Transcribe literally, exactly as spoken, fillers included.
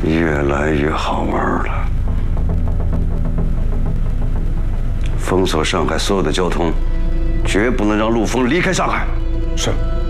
越来越好玩了。封锁上海所有的交通，绝不能让陆丰离开上海。 是。